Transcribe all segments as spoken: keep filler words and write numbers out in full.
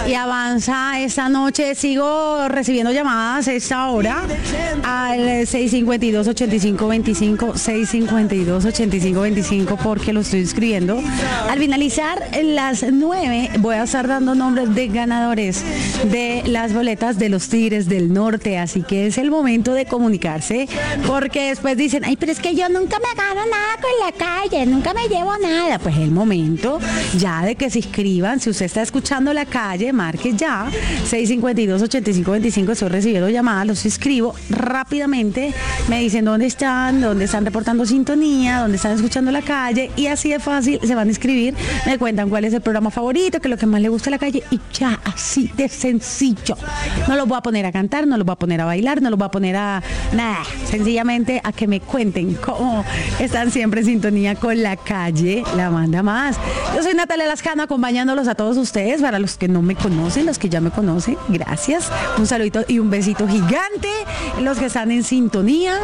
y avanza esta noche. Sigo recibiendo llamadas a esta hora al seis cinco dos, ocho cinco dos cinco, seis cinco dos, ocho cinco dos cinco, porque lo estoy escribiendo. Al finalizar las nueve voy a estar dando nombres de ganadores de las boletas de los Tigres del Norte, así que es el momento de comunicarse, porque después dicen, ay, pero es que yo nunca me gano nada con la calle, nunca me llevo nada. Pues es el momento ya de que se inscriban. Si usted está escuchando La Calle, marque ya seis cinco dos, ocho cinco dos cinco. Estoy recibiendo llamadas, los inscribo rápidamente, me dicen dónde están, dónde están reportando sintonía, dónde están escuchando La Calle, y así de fácil se van a inscribir, me cuentan cuál es el programa favorito, qué es lo que más les gusta a La Calle, y ya, así de sencillo. No los voy a poner a cantar, no los voy a poner a bailar, no los voy a poner a nada, sencillamente a que me cuenten cómo están siempre en sintonía con La Calle, la manda más. Yo soy Natalia Lascano, acompañándolos a todos ustedes. Para los que no me conocen, los que ya me conocen, gracias, un saludito y un besito gigante, los que están en sintonía.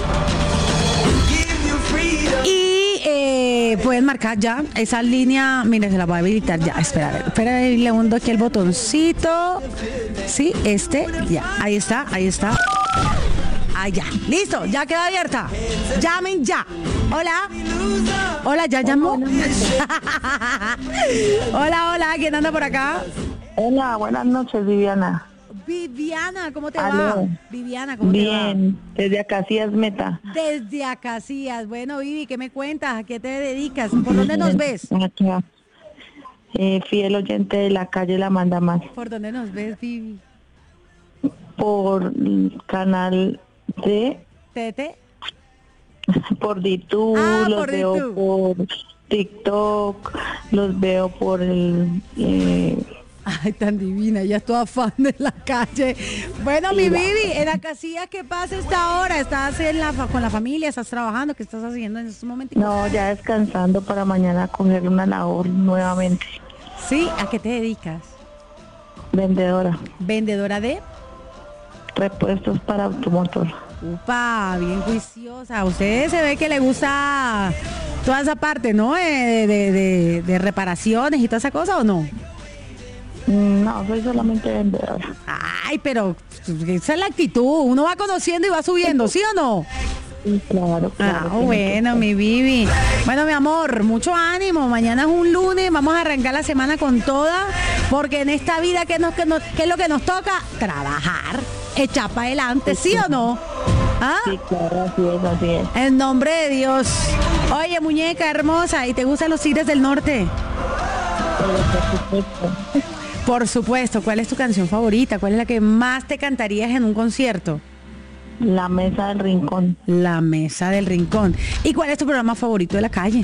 Y eh, pueden marcar ya esa línea. Mire, se la voy a habilitar ya. Espera, a ver, espera, le hundo aquí el botoncito. Sí, este, ya, ahí está, ahí está. Ahí ya, listo, ya queda abierta. Llamen ya. Hola. Hola, ya llamó. Hola, hola, ¿quién anda por acá? Hola, buenas noches, Viviana. Viviana, ¿cómo te Aló. va? Viviana, ¿cómo Bien, te va? Bien, desde Acacias Meta. Desde Acacias. Bueno, Vivi, ¿qué me cuentas? ¿A qué te dedicas? ¿Por dónde nos ves? Acá. Eh, fiel oyente de La Calle, la manda más. ¿Por dónde nos ves, Vivi? Por el canal de... ¿Tete? Por YouTube, Ah, los por veo YouTube. por TikTok, los veo por el... Eh, Ay, tan divina, ya es toda fan de La Calle. Bueno, mi Vivi, en Acacias, ¿qué pasa esta hora? ¿Estás en la, fa- con la familia? ¿Estás trabajando? ¿Qué estás haciendo en estos momentos? no, ya descansando para mañana coger una labor nuevamente. Sí, ¿a qué te dedicas? Vendedora, ¿Vendedora de? repuestos para automotor. Upa, bien juiciosa. A usted se ve que le gusta toda esa parte, ¿no? Eh, De, de, de reparaciones y toda esa cosa, ¿o no? No, soy solamente vendedora. Ay, pero esa es la actitud. Uno va conociendo y va subiendo, ¿sí o no? Sí, claro, claro. Ah, tiene bueno, que mi Vivi. Bueno, mi amor, mucho ánimo. Mañana es un lunes, vamos a arrancar la semana con toda, porque en esta vida, ¿qué, nos, qué, nos, qué es lo que nos toca? Trabajar, echar para adelante, ¿sí o no? ¿Ah? ser. Sí, claro, así es, así es. En nombre de Dios. Oye, muñeca hermosa, ¿y te gustan los Tigres del Norte? Pero, por supuesto, Por supuesto. ¿Cuál es tu canción favorita? ¿Cuál es la que más te cantarías en un concierto? La Mesa del Rincón. La Mesa del Rincón. ¿Y cuál es tu programa favorito de La Calle?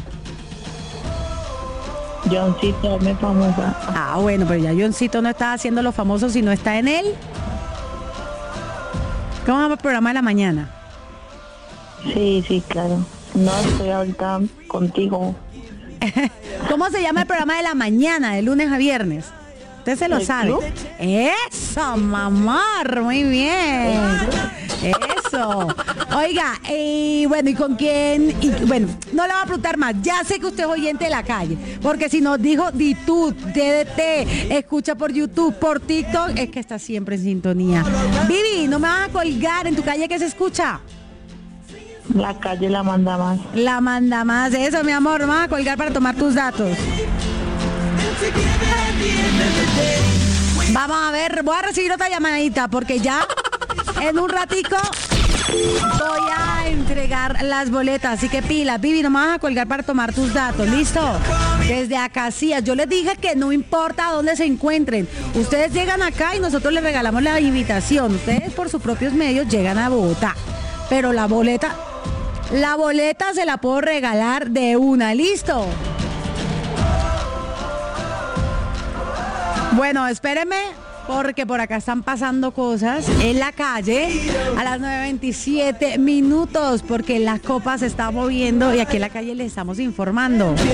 Johncito, me famosa. Ah, bueno, pero ya Johncito no está haciendo lo famoso si no está en él. ¿Cómo se llama el programa de la mañana? Sí, sí, claro. No, estoy ahorita contigo. ¿Cómo se llama el programa de la mañana, de lunes a viernes? Usted se lo ¿El sabe. club? Eso, mamar, muy bien. Eso. Oiga, y bueno, ¿y con quién? Y, bueno, no le voy a preguntar más. Ya sé que usted es oyente de La Calle, porque si nos dijo Ditud, D D T, escucha por YouTube, por TikTok, es que está siempre en sintonía. Vivi, no me vas a colgar en tu calle, que se escucha. La Calle la manda más. La manda más. Eso, mi amor, no me vas a colgar para tomar tus datos. Vamos a ver, voy a recibir otra llamadita porque ya en un ratico voy a entregar las boletas, así que pila, Vivi, no me vas a colgar para tomar tus datos, ¿listo? Desde Acacias, yo les dije que no importa dónde se encuentren, ustedes llegan acá y nosotros les regalamos la invitación, ustedes por sus propios medios llegan a Bogotá, pero la boleta, la boleta se la puedo regalar de una, ¿listo? Bueno, espérenme, porque por acá están pasando cosas en La Calle a las nueve veintisiete minutos, porque la copa se está moviendo y aquí en La Calle les estamos informando.